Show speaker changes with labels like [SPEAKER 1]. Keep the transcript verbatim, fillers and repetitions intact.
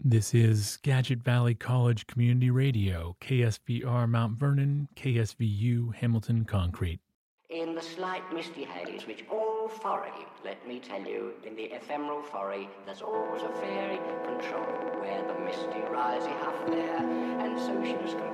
[SPEAKER 1] This is Skagit Valley College Community Radio, K S V R Mount Vernon, K S V U Hamilton Concrete.
[SPEAKER 2] In the slight misty haze which all foray, let me tell you, in the ephemeral foray, there's always a fairy control, where the misty risey half there, and so she was